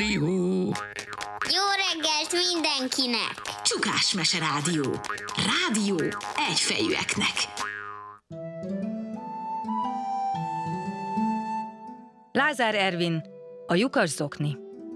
Balihó! Jó reggelt mindenkinek! Csukás Mese Rádió. Rádió egyfejűeknek. Lázár Ervin, a lyukas zokni.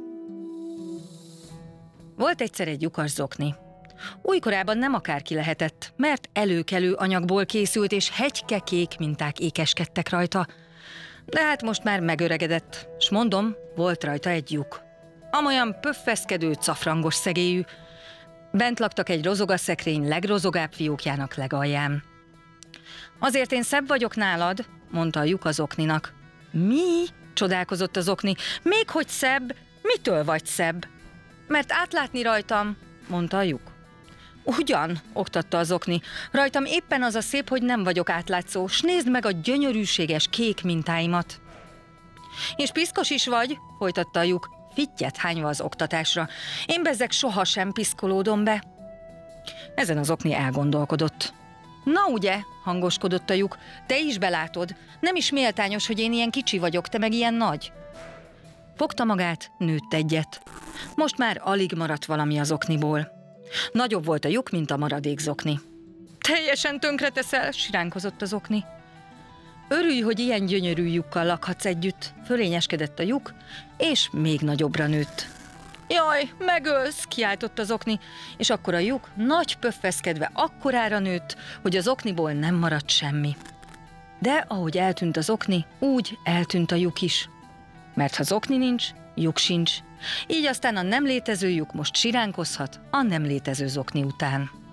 Volt egyszer egy lyukas zokni. Újkorában nem akárki lehetett, mert előkelő anyagból készült, és hegyke-kék minták ékeskedtek rajta. De hát most már megöregedett, s mondom, volt rajta egy lyuk. Amolyan pöffeszkedő, cafrangos szegélyű. Bent laktak egy rozogaszekrény legrozogább fiókjának legalján. Azért én szebb vagyok nálad, mondta a lyuk az okninak. Mi? Csodálkozott az okni. Még hogy szebb? Mitől vagy szebb? Mert átlátni rajtam, mondta a lyuk. Ugyan, oktatta az okni, rajtam éppen az a szép, hogy nem vagyok átlátszó, s nézd meg a gyönyörűséges kék mintáimat. És piszkos is vagy, folytatta a lyuk, fittyet hányva az oktatásra. Én bezzeg sohasem piszkolódom be. Ezen az okni elgondolkodott. Na ugye, hangoskodott a lyuk, te is belátod, nem is méltányos, hogy én ilyen kicsi vagyok, te meg ilyen nagy. Fogta magát, nőtt egyet. Most már alig maradt valami az okniból. Nagyobb volt a lyuk, mint a maradék zokni. Teljesen tönkreteszel, siránkozott az okni. Örülj, hogy ilyen gyönyörű lyukkal lakhatsz együtt, fölényeskedett a lyuk, és még nagyobbra nőtt. Jaj, megölsz, kiáltott az okni, és akkor a lyuk nagy pöffeszkedve akkorára nőtt, hogy az okniból nem maradt semmi. De ahogy eltűnt az okni, úgy eltűnt a lyuk is. Mert ha zokni nincs, lyuk sincs. Így aztán a nem létező lyuk most siránkozhat a nem létező zokni után.